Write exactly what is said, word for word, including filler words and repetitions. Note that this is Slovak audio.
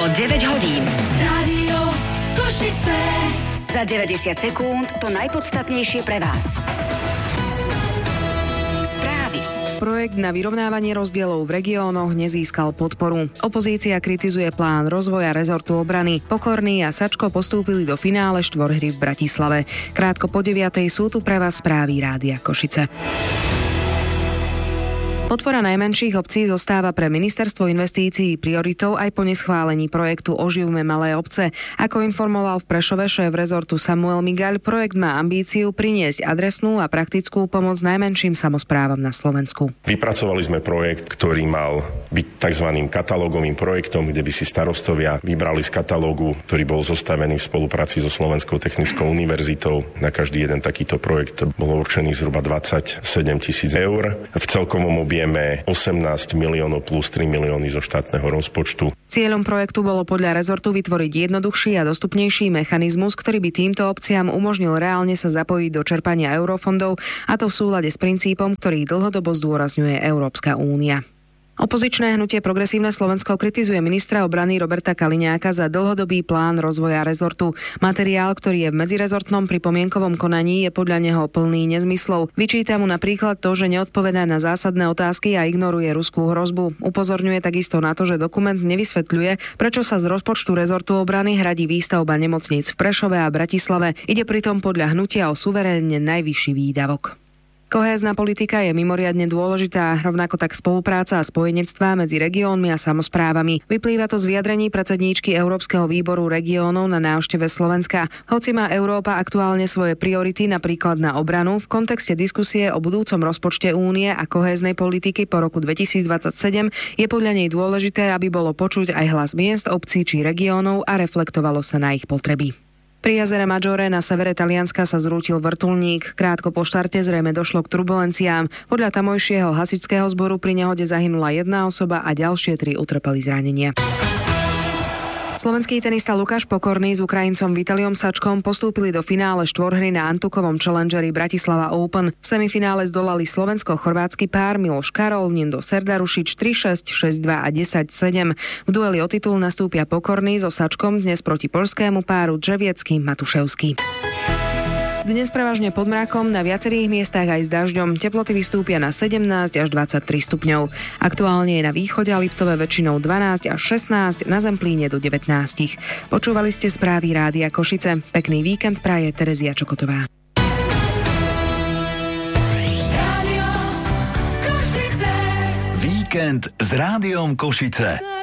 Bolo deväť hodín. Rádio Košice. Za deväťdesiat sekúnd to najpodstatnejšie pre vás. Správy. Projekt na vyrovnávanie rozdielov v regiónoch nezískal podporu. Opozícia kritizuje plán rozvoja rezortu obrany. Pokorný a Sačko postúpili do finále štvorhry v Bratislave. Krátko po deviatej sú tu pre vás správy Rádia Košice. Podpora najmenších obcí zostáva pre Ministerstvo investícií prioritou aj po neschválení projektu Oživme malé obce. Ako informoval v Prešove šéf rezortu Samuel Migaľ, projekt má ambíciu priniesť adresnú a praktickú pomoc najmenším samosprávam na Slovensku. Vypracovali sme projekt, ktorý mal byť tzv. Katalógovým projektom, kde by si starostovia vybrali z katalógu, ktorý bol zostavený v spolupráci so Slovenskou technickou univerzitou. Na každý jeden takýto projekt bolo určených zhruba dvadsaťsedem tisíc eur. V celkovom objeme osemnásť miliónov plus tri milióny zo štátneho rozpočtu. Cieľom projektu bolo podľa rezortu vytvoriť jednoduchší a dostupnejší mechanizmus, ktorý by týmto obciam umožnil reálne sa zapojiť do čerpania eurofondov, a to v súlade s princípom, ktorý dlhodobo zdôrazňuje Európska únia. Opozičné hnutie Progresívne Slovensko kritizuje ministra obrany Roberta Kaliňáka za dlhodobý plán rozvoja rezortu. Materiál, ktorý je v medzirezortnom pripomienkovom konaní, je podľa neho plný nezmyslov. Vyčíta mu napríklad to, že neodpovedá na zásadné otázky a ignoruje ruskú hrozbu. Upozorňuje takisto na to, že dokument nevysvetľuje, prečo sa z rozpočtu rezortu obrany hradí výstavba nemocníc v Prešove a Bratislave. Ide pritom podľa hnutia o suverénne najvyšší výdavok. Kohézna politika je mimoriadne dôležitá, rovnako tak spolupráca a spojenectvá medzi regiónmi a samosprávami. Vyplýva to z vyjadrení predsedníčky Európskeho výboru regiónov na návšteve Slovenska. Hoci má Európa aktuálne svoje priority, napríklad na obranu, v kontexte diskusie o budúcom rozpočte únie a kohéznej politiky po roku dvetisícdvadsaťsedem je podľa nej dôležité, aby bolo počuť aj hlas miest, obcí či regiónov a reflektovalo sa na ich potreby. Pri jazere Maggiore na severe Talianska sa zrútil vrtuľník. Krátko po štarte zrejme došlo k turbulenciám. Podľa tamojšieho hasičského zboru pri nehode zahynula jedna osoba a ďalšie tri utrpeli zranenia. Slovenský tenista Lukáš Pokorný s Ukrajincom Vitaliom Sačkom postúpili do finále štvorhry na Antukovom Challengeri Bratislava Open. V semifinále zdolali slovensko-chorvátsky pár Miloš Karol, Nindo Serdarušič tri šesť, šesť dva a desať sedem. V dueli o titul nastúpia Pokorný so Sačkom dnes proti poľskému páru Dževiecký Matuševský. Dnes prevažne pod mrakom, na viacerých miestach aj s dažďom. Teploty vystúpia na sedemnásť až dvadsaťtri stupňov. Aktuálne je na východe a Liptove väčšinou dvanásť až šestnásť, na Zemplíne do devätnásť. Počúvali ste správy Rádia Košice. Pekný víkend praje Terezia Čokotová. Víkend s Rádiom Košice.